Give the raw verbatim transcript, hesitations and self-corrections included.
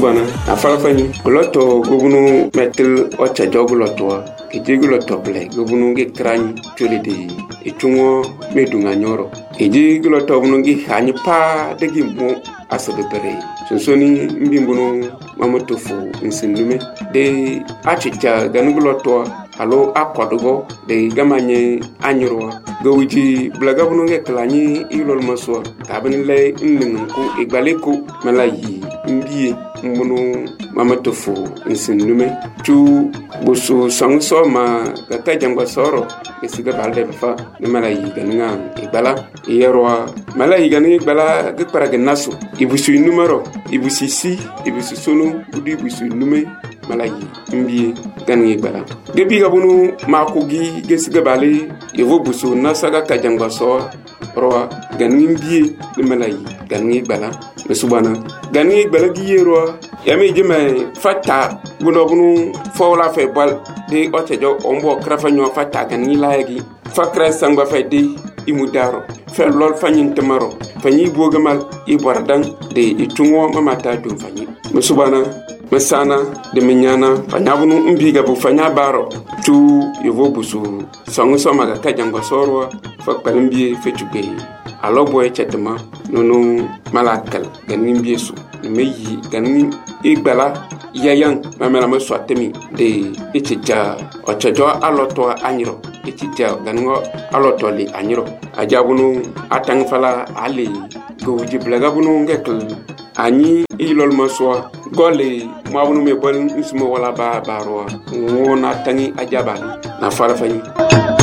subana na farafani loto gobunu metel ocha joguloto ke jiguloto ble gobunu ge krani tolede etungo medunga nyoro e jiguloto bunu gi hani pa degi mo asabe bere sonsoni mbimbuno mamotofu nsindume de achicha ganuguloto alo akwadugo de gamanye anyoro gowiji blagabunu ge klani ilol maswa kabinle nnenku igbaleko malayi mbiye mbunu mamatofu nsindume tu busu sangso ma kata jangwa soro esiga balde fa ne malayi ganinga igbala yerwa malayi ganinga igbala ge paraga naso ibusu numero ibusi si ibusu sonu budi ibusu nume malayi mbiye ganinga igbala gebi gabunu makugi gesiga bale yevo busu nasaga kajangwa soro roa ganinga mbiye ne malayi ganinga igbala mesubana ganinga igbala giyero yami jeme fata buno bunu fawla fe bal de otejo ombo krafa nyo fata ganinga laagi fakra sangba fe de imudaro fe lol fanyin temaro fanyi bogamal ibordan de itungo mamata dum fanyi mesubana mesana de menyana fanyabunu mbiga bu fanya baro tu yevo busu sangu soma ga kajango sorwa fakpalimbi fe tugbe alo boy chetma nono malakal ganin biesu meyi ganin igbala yayan mamela mo swatemi de etija ochojo aloto anyiro etija ganwo aloto li anyiro ajabunu atang fala ali gowji blagabunu ngekl ani ilol maswa gole mabunu me bol nsmo wala ba barwa wona tangi ajabali na farafani